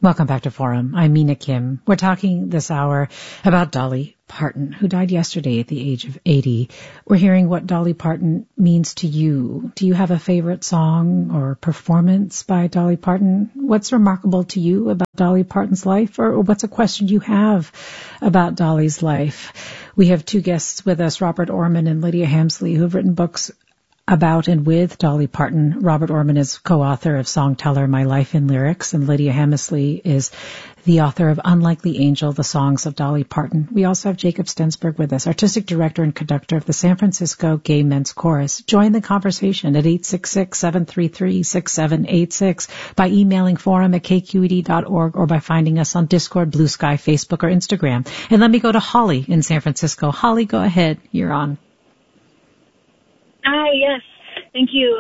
Welcome back to Forum. I'm Mina Kim. We're talking this hour about Dolly Parton, who died yesterday at the age of 80. We're hearing what Dolly Parton means to you. Do you have a favorite song or performance by Dolly Parton? What's remarkable to you about Dolly Parton's life, or what's a question you have about Dolly's life? We have two guests with us, Robert Orman and Lydia Hamsley, who have written books about and with Dolly Parton. Robert Orman is co-author of Songteller, My Life in Lyrics, and Lydia Hamsley is the author of Unlikely Angel, The Songs of Dolly Parton. We also have Jacob Stensberg with us, artistic director and conductor of the San Francisco Gay Men's Chorus. Join the conversation at 866-733-6786 by emailing forum@kqed.org or by finding us on Discord, Blue Sky, Facebook, or Instagram. And let me go to Holly in San Francisco. Holly, go ahead. You're on. Yes, thank you.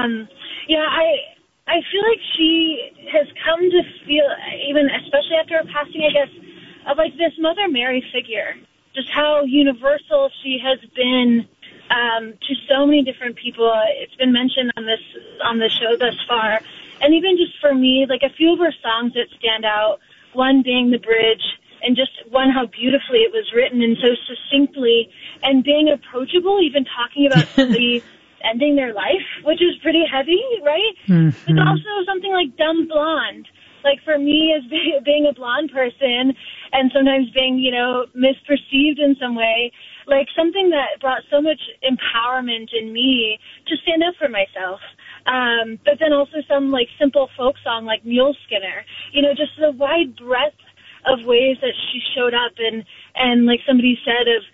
I feel like she has come to feel, even especially after her passing, I guess, of like this Mother Mary figure, just how universal she has been to so many different people. It's been mentioned on the show thus far, and even just for me, like a few of her songs that stand out. One being The Bridge, and just one how beautifully it was written and so succinctly, and being approachable, even talking about somebody ending their life, which is pretty heavy, right? Mm-hmm. It's also something like Dumb Blonde. Like for me, as being a blonde person and sometimes being, misperceived in some way, like something that brought so much empowerment in me to stand up for myself. But then also some like simple folk song like Mule Skinner, just the wide breadth of ways that she showed up and like somebody said of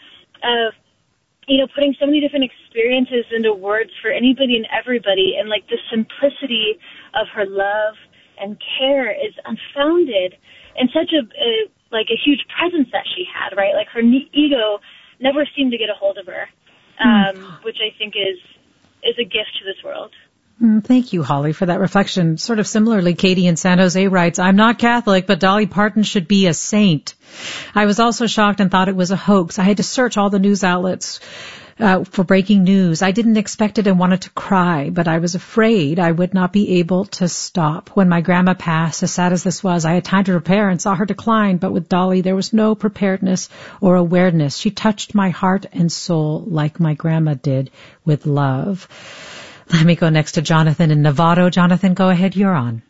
putting so many different experiences into words for anybody and everybody, and like the simplicity of her love and care is unfounded, and such a huge presence that she had, right? Like her ego never seemed to get a hold of her, which I think is a gift to this world. Thank you, Holly, for that reflection. Sort of similarly, Katie in San Jose writes, I'm not Catholic, but Dolly Parton should be a saint. I was also shocked and thought it was a hoax. I had to search all the news outlets for breaking news. I didn't expect it and wanted to cry, but I was afraid I would not be able to stop. When my grandma passed, as sad as this was, I had time to prepare and saw her decline, but with Dolly, there was no preparedness or awareness. She touched my heart and soul like my grandma did with love. Let me go next to Jonathan in Novato. Jonathan, go ahead. You're on.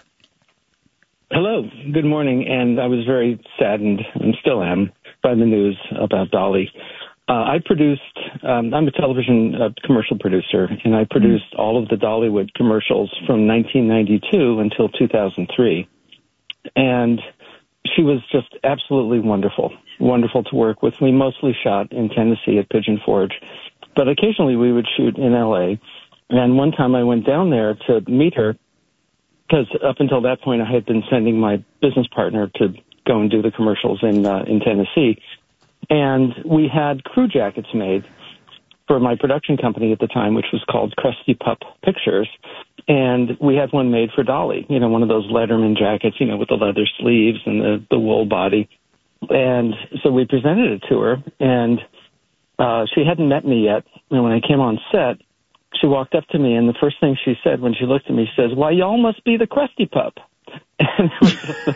Hello. Good morning. And I was very saddened, and still am, by the news about Dolly. I'm a television commercial producer, and I produced all of the Dollywood commercials from 1992 until 2003. And she was just absolutely wonderful to work with. We mostly shot in Tennessee at Pigeon Forge, but occasionally we would shoot in L.A., and one time I went down there to meet her because up until that point I had been sending my business partner to go and do the commercials in Tennessee. And we had crew jackets made for my production company at the time, which was called Krusty Pup Pictures. And we had one made for Dolly, one of those Letterman jackets, with the leather sleeves and the wool body. And so we presented it to her, and she hadn't met me yet. And when I came on set, she walked up to me, and the first thing she said when she looked at me, she says, "Why, y'all must be the Krusty Pup." And it was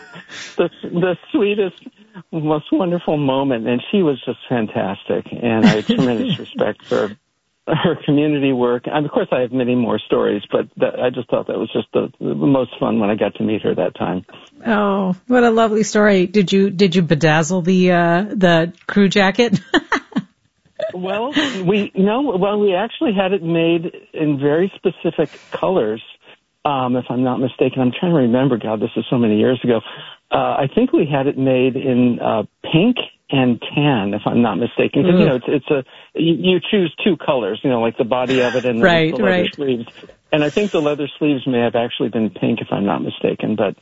the sweetest, most wonderful moment, and she was just fantastic. And I had tremendous respect for her community work. And of course, I have many more stories, but I just thought that was just the most fun when I got to meet her that time. Oh, what a lovely story! Did you bedazzle the crew jacket? Well, we actually had it made in very specific colors. If I'm not mistaken, I'm trying to remember. God, this is so many years ago. I think we had it made in pink and tan, if I'm not mistaken. Because you choose two colors. Like the body of it and the leather sleeves. And I think the leather sleeves may have actually been pink, if I'm not mistaken. But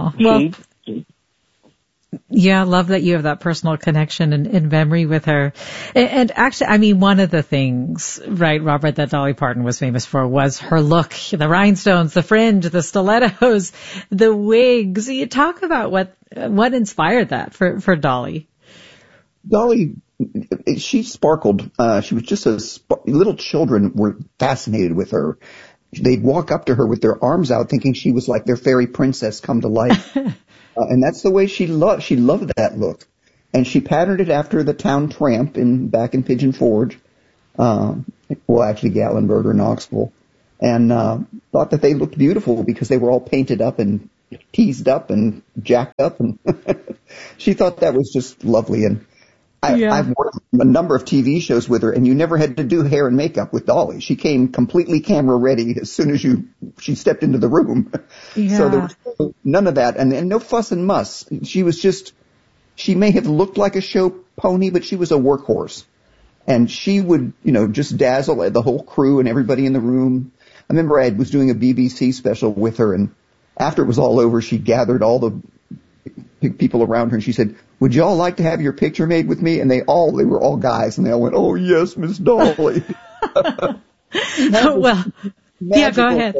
yeah, I love that you have that personal connection and memory with her. And actually, one of the things, right, Robert, that Dolly Parton was famous for was her look, the rhinestones, the fringe, the stilettos, the wigs. You talk about what inspired that for Dolly. Dolly, she sparkled. She was just little children were fascinated with her. they'd walk up to her with their arms out thinking she was like their fairy princess come to life. And that's the way she loved that look. And she patterned it after the town tramp back in Pigeon Forge. Actually Gatlinburg or Knoxville. And thought that they looked beautiful because they were all painted up and teased up and jacked up. And she thought that was just lovely. And I've worked a number of TV shows with her, and you never had to do hair and makeup with Dolly. She came completely camera ready as soon as she stepped into the room. Yeah. So there was none of that, and no fuss and muss. She may have looked like a show pony, but she was a workhorse. And she would, just dazzle the whole crew and everybody in the room. I remember I was doing a BBC special with her, and after it was all over, she gathered all the people around her, and she said, "Would you all like to have your picture made with me?" And they were all guys, and they all went, "Oh yes, Miss Dolly." Well, yeah, go ahead.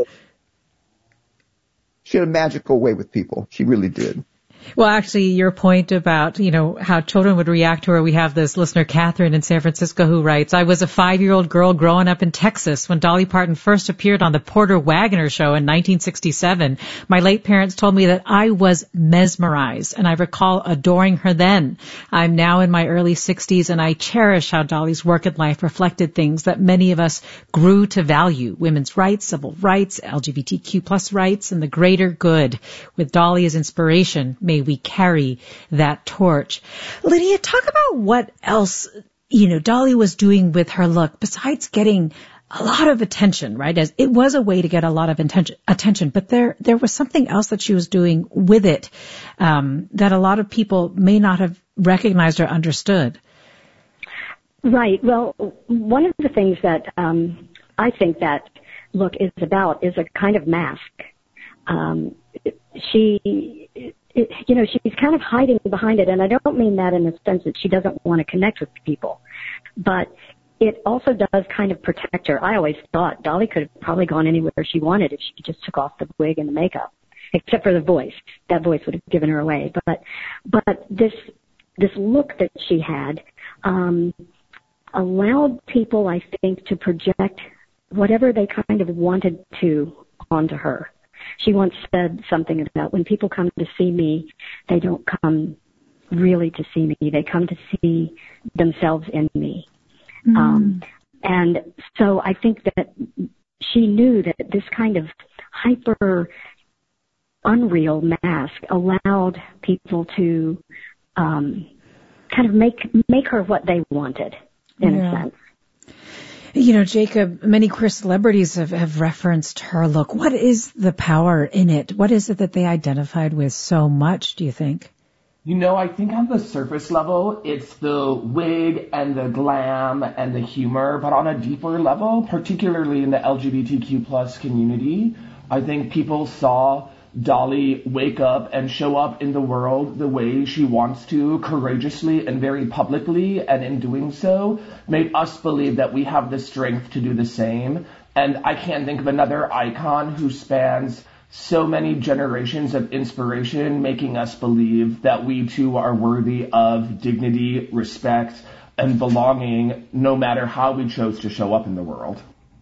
She had a magical way with people. She really did. Well, actually, your point about, how children would react to her, we have this listener, Catherine in San Francisco, who writes, "I was a 5-year-old girl growing up in Texas when Dolly Parton first appeared on the Porter Wagoner Show in 1967. My late parents told me that I was mesmerized, and I recall adoring her then. I'm now in my early 60s, and I cherish how Dolly's work in life reflected things that many of us grew to value: women's rights, civil rights, LGBTQ plus rights, and the greater good. With Dolly as inspiration, may we carry that torch." Lydia, talk about what else, Dolly was doing with her look besides getting a lot of attention, right? As it was a way to get a lot of attention, but there was something else that she was doing with it, that a lot of people may not have recognized or understood. Right. Well, one of the things that, I think that look is about is a kind of mask. She's kind of hiding behind it, and I don't mean that in the sense that she doesn't want to connect with people, but it also does kind of protect her. I always thought Dolly could have probably gone anywhere she wanted if she just took off the wig and the makeup, except for the voice. That voice would have given her away. But this look that she had allowed people, I think, to project whatever they kind of wanted to onto her. She once said something about, when people come to see me, they don't come really to see me. They come to see themselves in me. And so I think that she knew that this kind of hyper unreal mask allowed people to kind of make her what they wanted, in a sense. Jacob, many queer celebrities have referenced her look. What is the power in it? What is it that they identified with so much, do you think? I think on the surface level, it's the wig and the glam and the humor, but on a deeper level, particularly in the LGBTQ plus community, I think people saw Dolly wake up and show up in the world the way she wants to, courageously and very publicly, and in doing so, made us believe that we have the strength to do the same. And I can't think of another icon who spans so many generations of inspiration, making us believe that we too are worthy of dignity, respect, and belonging, no matter how we chose to show up in the world.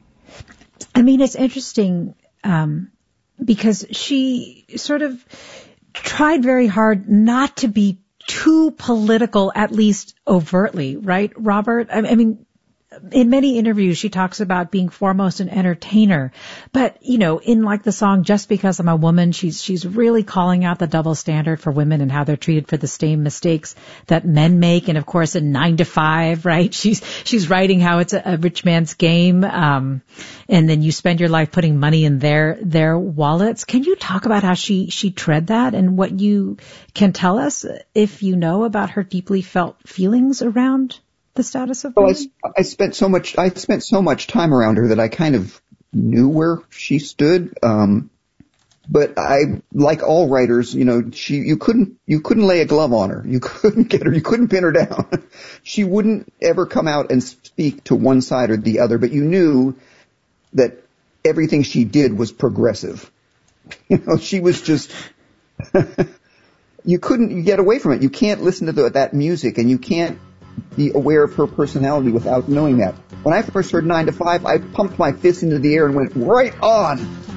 I mean, it's interesting, because she sort of tried very hard not to be too political, at least overtly, right, Robert? I mean, in many interviews, she talks about being foremost an entertainer. But, in like the song, Just Because I'm a Woman, she's really calling out the double standard for women and how they're treated for the same mistakes that men make. And of course, in 9 to 5, right, she's writing how it's a rich man's game. And then you spend your life putting money in their wallets. Can you talk about how she tread that and what you can tell us, if you know, about her deeply felt feelings around the status of women? I spent so much time around her that I kind of knew where she stood. But I, like all writers, you couldn't lay a glove on her. You couldn't get her. You couldn't pin her down. She wouldn't ever come out and speak to one side or the other, but you knew that everything she did was progressive. She was just, you couldn't get away from it. You can't listen to that music, and you can't be aware of her personality without knowing that. When I first heard 9 to 5, I pumped my fist into the air and went, right on!